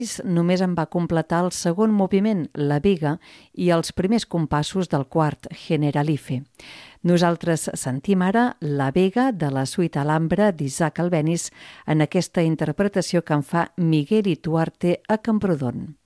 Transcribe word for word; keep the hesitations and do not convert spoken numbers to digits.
només en va completar el segon moviment, la Vega, i els primers compassos del quart, Generalife. Nosaltres sentim ara la Vega de la suite Alhambra d'Isaac Albéniz en aquesta interpretació que en fa Miguel Ituarte a Camprodon.